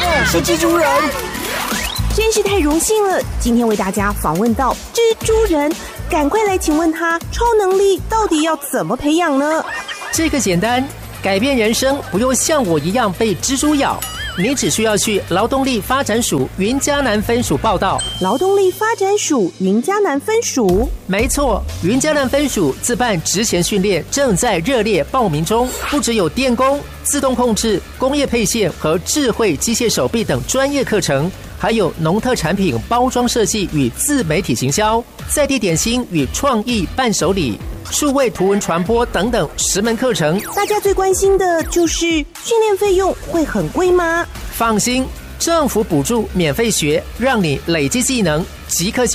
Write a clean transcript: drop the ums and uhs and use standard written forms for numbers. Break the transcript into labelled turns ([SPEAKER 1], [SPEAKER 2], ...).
[SPEAKER 1] 是蜘蛛人。
[SPEAKER 2] 真是太荣幸了！今天为大家访问到蜘蛛人，赶快来请问他超能力到底要怎么培养呢？
[SPEAKER 3] 这个简单，改变人生不用像我一样被蜘蛛咬，你只需要去劳动力发展署云嘉南分署报到。
[SPEAKER 2] 劳动力发展署云嘉南分署，
[SPEAKER 3] 没错，云嘉南分署自办职前训练正在热烈报名中，不只有电工、自动控制、工业配线和智慧机械手臂等专业课程，还有农特产品包装设计与自媒体行销、在地点心与创意伴手礼、数位图文传播等等10门课程。
[SPEAKER 2] 大家最关心的就是训练费用会很贵吗？
[SPEAKER 3] 放心，政府补助免费学，让你累积技能，即刻